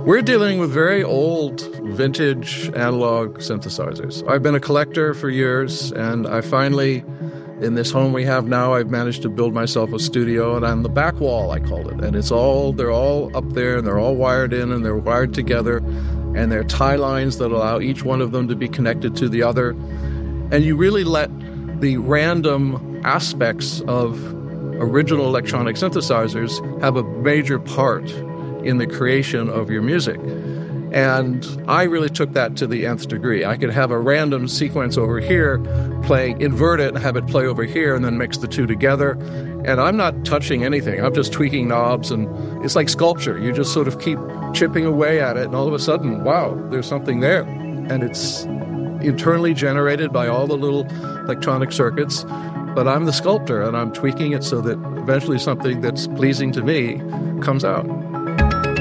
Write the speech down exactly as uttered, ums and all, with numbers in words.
We're dealing with very old, vintage analog synthesizers. I've been a collector for years, and I finally, in this home we have now, I've managed to build myself a studio, and on the back wall, I called it. And it's all, they're all up there, and they're all wired in, and they're wired together, and they're tie lines that allow each one of them to be connected to the other. And you really let the random aspects of original electronic synthesizers have a major part in the creation of your music. And I really took that to the nth degree. I could have a random sequence over here, play, invert it, and have it play over here, and then mix the two together. And I'm not touching anything. I'm just tweaking knobs, and it's like sculpture. You just sort of keep chipping away at it, and all of a sudden, wow, there's something there. And it's internally generated by all the little electronic circuits. But I'm the sculptor, and I'm tweaking it so that eventually something that's pleasing to me comes out.